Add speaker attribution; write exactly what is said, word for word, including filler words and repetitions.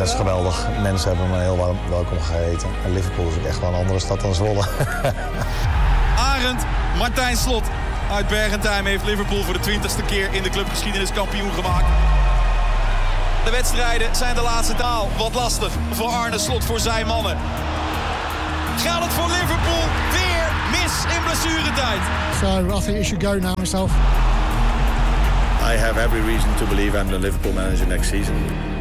Speaker 1: is geweldig. Mensen hebben me heel warm welkom geheten. En Liverpool is ook echt wel een andere stad dan Zwolle.
Speaker 2: Arend, Martijn Slot uit Bergentheim heeft Liverpool voor de twintigste keer in de clubgeschiedenis kampioen gemaakt. De wedstrijden zijn de laatste taal. Wat lastig voor Arne Slot, voor zijn mannen. Gaat het voor Liverpool weer mis in blessuretijd?
Speaker 3: So I think you should go now myself.
Speaker 4: I have every reason to believe I'm the Liverpool manager next season.